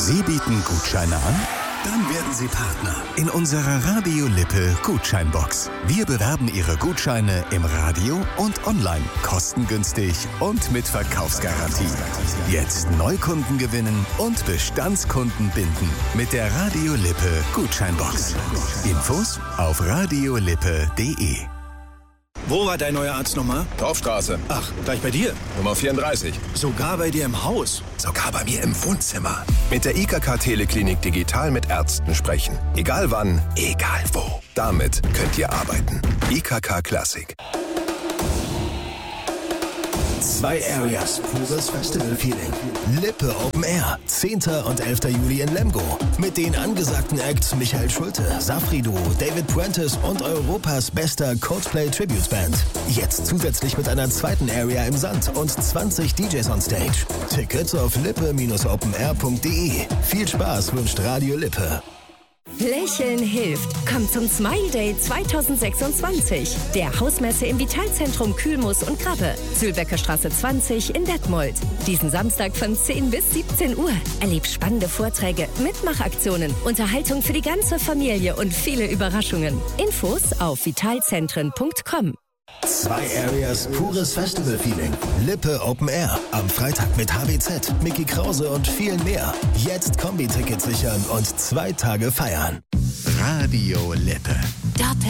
Sie bieten Gutscheine an? Dann werden Sie Partner in unserer Radio Lippe Gutscheinbox. Wir bewerben Ihre Gutscheine im Radio und online, kostengünstig und mit Verkaufsgarantie. Jetzt Neukunden gewinnen und Bestandskunden binden mit der Radio Lippe Gutscheinbox. Infos auf radiolippe.de. Wo war dein neuer Arzt nochmal? Dorfstraße. Ach, gleich bei dir? Nummer 34. Sogar bei dir im Haus? Sogar bei mir im Wohnzimmer. Mit der IKK Teleklinik digital mit Ärzten sprechen. Egal wann, egal wo. Damit könnt ihr arbeiten. IKK Classic. 2 Areas, pures Festival-Feeling. Lippe Open Air, 10. und 11. Juli in Lemgo. Mit den angesagten Acts Michael Schulte, Safri-Duo, David Puentes und Europas bester Coldplay-Tributes-Band. Jetzt zusätzlich mit einer 2. Area im Sand und 20 DJs on Stage. Tickets auf lippe-openair.de. Viel Spaß wünscht Radio Lippe. Lächeln hilft. Kommt zum Smile Day 2026. Der Hausmesse im Vitalzentrum Kühlmus und Krabbe. Zülbecker Straße 20 in Detmold. Diesen Samstag von 10 bis 17 Uhr. Erlebt spannende Vorträge, Mitmachaktionen, Unterhaltung für die ganze Familie und viele Überraschungen. Infos auf vitalzentren.com. 2 Areas, pures Festival-Feeling. Lippe Open Air. Am Freitag mit HWZ, Micky Krause und vielen mehr. Jetzt Kombi-Tickets sichern und 2 Tage feiern. Radio Lippe. Dort